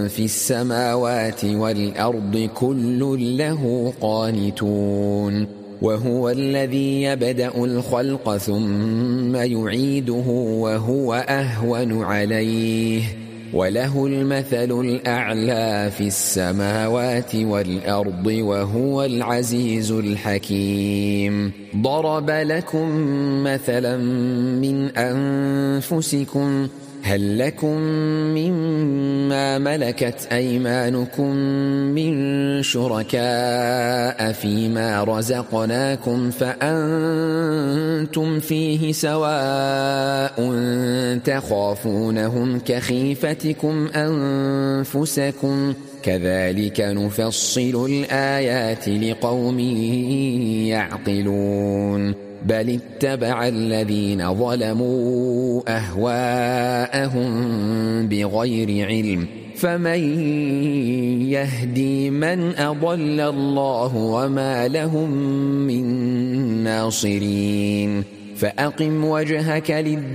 في السماوات والأرض كل له قانتون وهو الذي يبدأ الخلق ثم يعيده وهو أهون عليه وله المثل الأعلى في السماوات والأرض وهو العزيز الحكيم ضرب لكم مثلا من أنفسكم هل لكم مما ملكت أيمانكم من شركاء فيما رزقناكم فأنتم فيه سواء تخافونهم كخيفتكم أنفسكم كذلك نفصل الآيات لقوم يعقلون بل اتبع الذين ظلموا أهواءهم بغير علم فمن يهدي من أضل الله وما لهم من ناصرين فأقم وجهك للدين